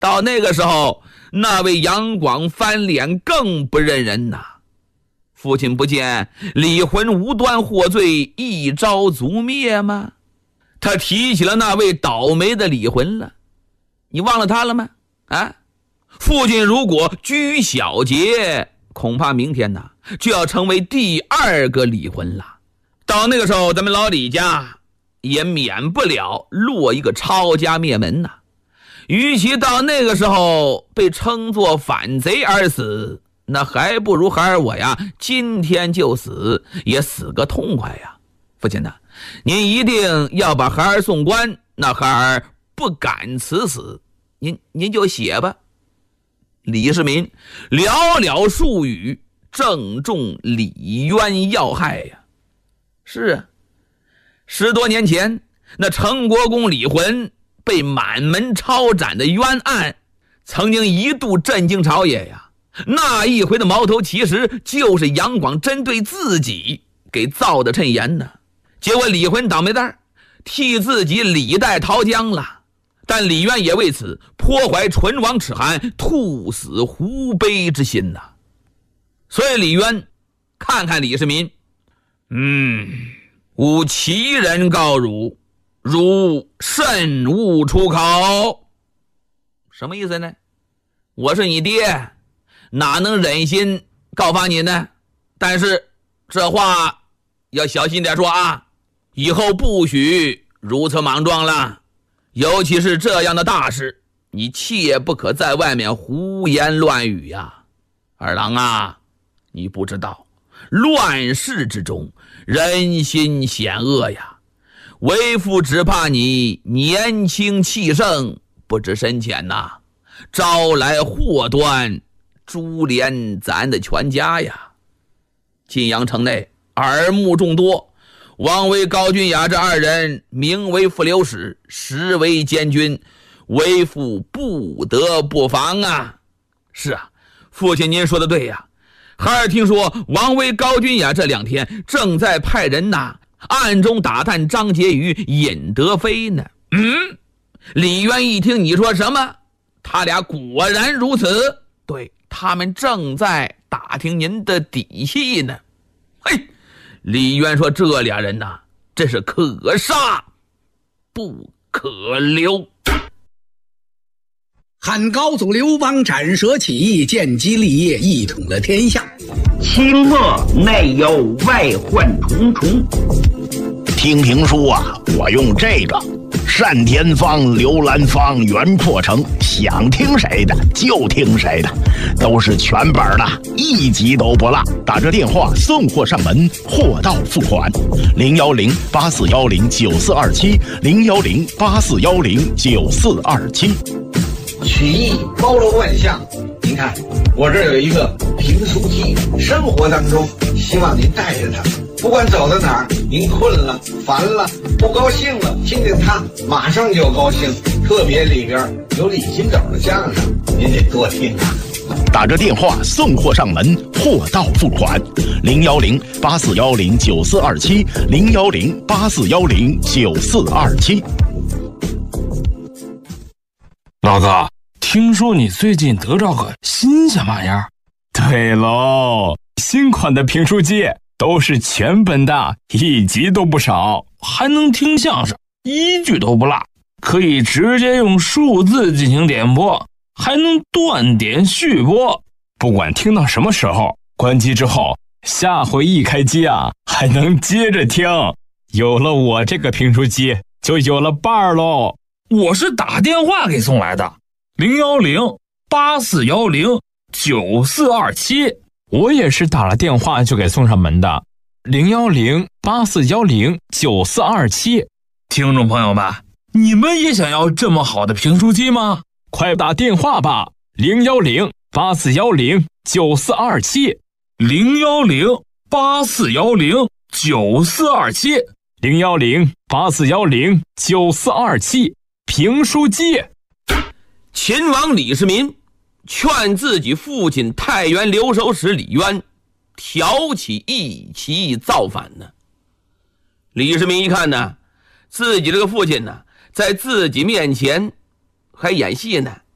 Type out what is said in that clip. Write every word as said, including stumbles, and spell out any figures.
到那个时候，那位杨广翻脸更不认人呐。父亲不见李浑无端获罪，一朝族灭吗？他提起了那位倒霉的李浑了，你忘了他了吗？啊，父亲如果居小节，恐怕明天呢就要成为第二个李浑了。到那个时候，咱们老李家也免不了落一个抄家灭门呐。与其到那个时候被称作反贼而死，那还不如孩儿我呀今天就死，也死个痛快呀。父亲呢，您一定要把孩儿送官，那孩儿不敢辞死，您您就写吧。李世民寥寥数语，正中李渊要害呀。是啊，十多年前那成国公李浑被满门抄斩的冤案，曾经一度震惊朝野呀。那一回的矛头其实就是杨广针对自己给造的谶言呢。结果李浑倒霉蛋替自己李代逃江了，但李渊也为此颇怀唇亡齿寒、兔死狐悲之心呐。所以李渊看看李世民，嗯，吾其人告汝，汝慎勿出口。什么意思呢？我是你爹，哪能忍心告发你呢？但是这话要小心点说啊，以后不许如此莽撞了，尤其是这样的大事，你切不可在外面胡言乱语呀。二郎啊，你不知道乱世之中人心险恶呀，为父只怕你年轻气盛，不知深浅呐，招来祸端，株连咱的全家呀。晋阳城内耳目众多，王维、高君雅这二人名为副流使，实为监军，为父不得不防啊。是啊，父亲您说的对呀，孩儿听说王维、高君雅这两天正在派人呐暗中打探张婕妤、尹德妃呢。嗯，李渊一听你说什么，他俩果然如此，对，他们正在打听您的底细呢。嘿，李渊说这俩人呐，真是可杀不可留。 汉高祖刘邦斩蛇起义，建基立业，一统了天下。 清末内忧外患重重。听评书啊，我用这个单田芳、刘兰芳、袁阔成，想听谁的就听谁的，都是全本的，一集都不落。打这电话送货上门，货到付款。零幺零八四幺零九四二七，零幺零八四幺零九四二七。 曲艺包罗万象，您看我这儿有一个评书机，生活当中希望您带着它，不管走到哪儿，您困了、烦了、不高兴了，听见它马上就高兴。特别里边有李金斗的相声，您得多听啊。 打着电话送货上门，货到付款。零幺零八四幺零九四二七，零幺零八四幺零九四二七。 老子听说你最近得着个新鲜玩意儿？对喽，新款的评书机都是全本的，一集都不少，还能听相声，一句都不落，可以直接用数字进行点播，还能断点续播。不管听到什么时候，关机之后，下回一开机啊，还能接着听。有了我这个评书机，就有了伴儿喽。我是打电话给送来的，零幺零八四幺零九四二七。我也是打了电话就给送上门的，零幺零八四幺零九四二七。听众朋友们，你们也想要这么好的评书机吗？快打电话吧，零幺零八四幺零九四二七，零幺零八四幺零九四二七，零幺零八四幺零九四二七。评书机。 秦王李世民劝自己父亲太原留守使李渊挑起一起造反呢。李世民一看呢，自己这个父亲呢，在自己面前还演戏呢，